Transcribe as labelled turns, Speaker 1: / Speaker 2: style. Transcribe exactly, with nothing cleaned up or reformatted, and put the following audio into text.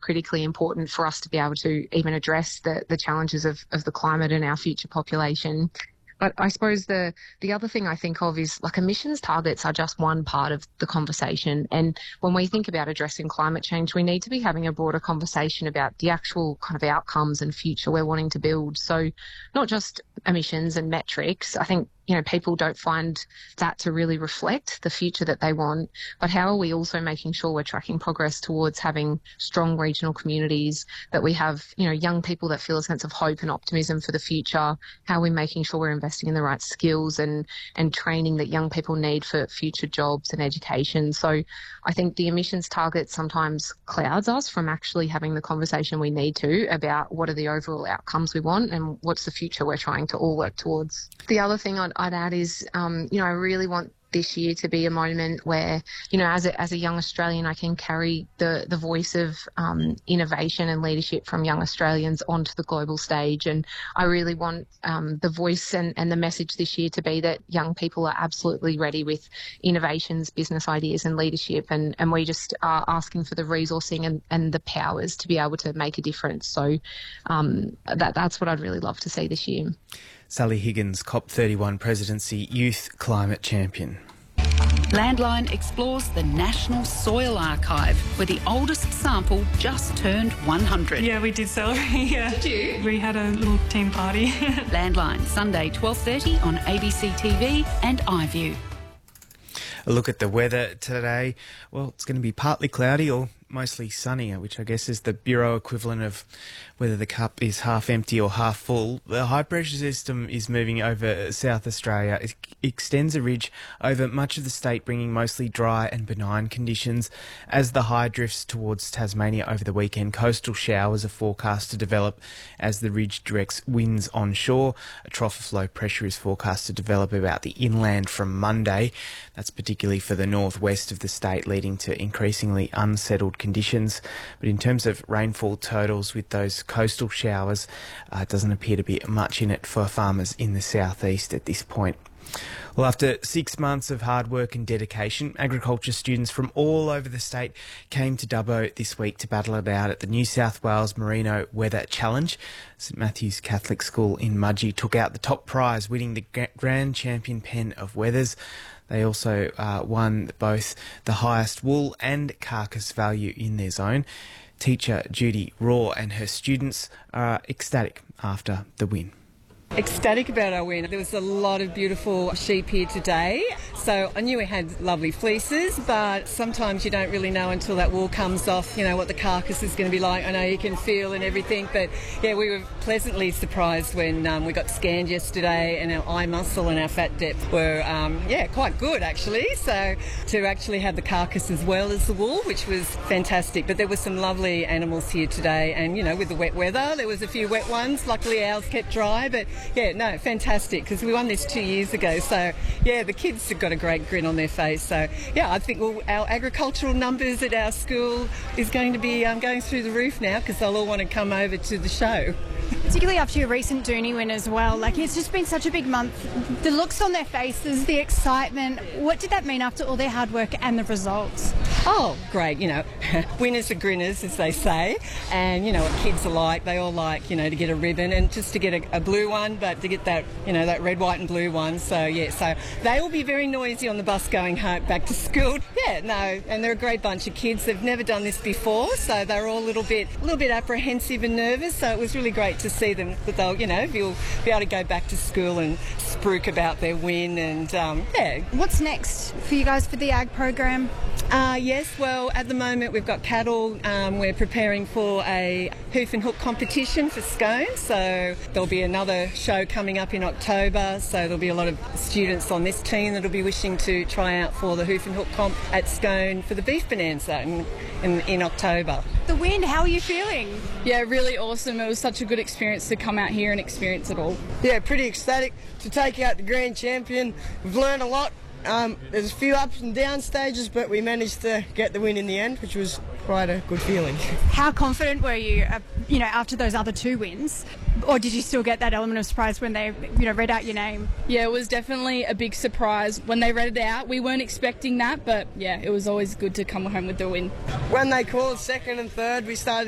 Speaker 1: critically important for us to be able to even address the, the challenges of, of the climate and our future population. But I suppose the the other thing I think of is, like, emissions targets are just one part of the conversation. And when we think about addressing climate change, we need to be having a broader conversation about the actual kind of outcomes and future we're wanting to build. So not just emissions and metrics. I think, you know, people don't find that to really reflect the future that they want. But how are we also making sure we're tracking progress towards having strong regional communities, that we have, you know, young people that feel a sense of hope and optimism for the future? How are we making sure we're investing in the right skills and, and training that young people need for future jobs and education? So I think the emissions target sometimes clouds us from actually having the conversation we need to about what are the overall outcomes we want and what's the future we're trying to all work towards. The other thing I'd, I'd add is, um, you know, I really want this year to be a moment where, you know, as a, as a young Australian, I can carry the, the voice of um, innovation and leadership from young Australians onto the global stage. And I really want um, the voice and, and the message this year to be that young people are absolutely ready with innovations, business ideas and leadership. And, and we just are asking for the resourcing and, and the powers to be able to make a difference. So um, that that's what I'd really love to see this year.
Speaker 2: Sally Higgins, COP thirty-one Presidency Youth Climate Champion.
Speaker 3: Landline explores the National Soil Archive, where the oldest sample just turned one hundred.
Speaker 4: Yeah, we did celebrate, yeah.
Speaker 3: Did you?
Speaker 4: We had a little team party.
Speaker 3: Landline, Sunday twelve thirty on A B C T V and iView.
Speaker 2: A look at the weather today. Well, it's going to be partly cloudy or mostly sunny, which I guess is the Bureau equivalent of whether the cup is half empty or half full. The high pressure system is moving over South Australia. It extends a ridge over much of the state, bringing mostly dry and benign conditions. As the high drifts towards Tasmania over the weekend, coastal showers are forecast to develop as the ridge directs winds onshore. A trough of low pressure is forecast to develop about the inland from Monday. That's particularly for the northwest of the state, leading to increasingly unsettled conditions. But in terms of rainfall totals with those coastal showers, uh, it doesn't appear to be much in it for farmers in the southeast at this point. Well, after six months of hard work and dedication, agriculture students from all over the state came to Dubbo this week to battle it out at the New South Wales Merino Weather Challenge. St Matthew's Catholic School in Mudgee took out the top prize, winning the Grand Champion Pen of Weathers. They also uh, won both the highest wool and carcass value in their zone. Teacher Judy Raw and her students are ecstatic after the win.
Speaker 5: Ecstatic about our win. There was a lot of beautiful sheep here today, so I knew we had lovely fleeces, but sometimes you don't really know until that wool comes off, you know, what the carcass is going to be like. I know you can feel and everything, but yeah, we were pleasantly surprised when um, we got scanned yesterday, and our eye muscle and our fat depth were, um, yeah, quite good actually. So to actually have the carcass as well as the wool, which was fantastic. But there were some lovely animals here today, and you know, with the wet weather, there was a few wet ones. Luckily ours kept dry, but yeah, no, fantastic, because we won this two years ago. So, yeah, the kids have got a great grin on their face. So, yeah, I think well, our agricultural numbers at our school is going to be um, going through the roof now, because they'll all want to come over to the show.
Speaker 6: Particularly after your recent Dooney win as well. Like, it's just been such a big month. The looks on their faces, the excitement. What did that mean after all their hard work and the results?
Speaker 5: Oh, great. You know, winners are grinners, as they say. And, you know, what kids are like, they all like, you know, to get a ribbon and just to get a, a blue one, but to get that, you know, that red, white and blue one. So, yeah, so they will be very noisy on the bus going home, back to school. Yeah, no, and they're a great bunch of kids. They've never done this before, so they're all a little bit, a little bit apprehensive and nervous. So it was really great to see them, that they'll, you know, be able to go back to school and spruik about their win. And, um, yeah.
Speaker 6: What's next for you guys for the ag program?
Speaker 5: Uh, yes, well, at the moment we've got cattle. Um, we're preparing for a hoof and hook competition for Scone, so there'll be another show coming up in October, so there'll be a lot of students on this team that'll be wishing to try out for the hoof and hook comp at Scone for the beef bonanza in, in, in October.
Speaker 6: The win, how are you feeling?
Speaker 7: Yeah, really awesome. It was such a good experience to come out here and experience it all.
Speaker 8: Yeah, pretty ecstatic to take out the Grand Champion. We've learned a lot. Um, there's a few ups and down stages, but we managed to get the win in the end, which was quite a good feeling.
Speaker 6: How confident were you, uh, you know, after those other two wins? Or did you still get that element of surprise when they, you know, read out your name?
Speaker 7: Yeah, it was definitely a big surprise when they read it out. We weren't expecting that, but yeah, it was always good to come home with the win.
Speaker 8: When they called second and third, we started